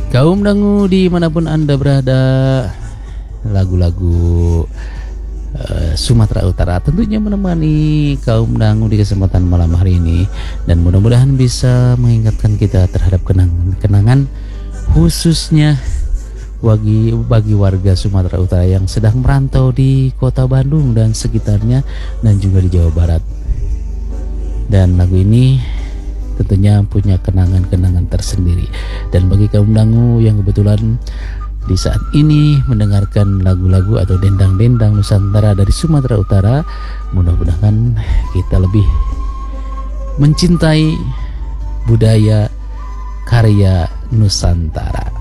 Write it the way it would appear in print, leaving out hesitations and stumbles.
Kaum dangu dimanapun Anda berada, lagu-lagu Sumatera Utara tentunya menemani kaum dangu di kesempatan malam hari ini, dan mudah-mudahan bisa mengingatkan kita terhadap kenangan-kenangan khususnya bagi warga Sumatera Utara yang sedang merantau di kota Bandung dan sekitarnya, dan juga di Jawa Barat. Dan lagu ini tentunya punya kenangan-kenangan tersendiri. Dan bagi kaum dangu yang kebetulan di saat ini mendengarkan lagu-lagu atau dendang-dendang Nusantara dari Sumatera Utara, mudah-mudahan kita lebih mencintai budaya karya Nusantara.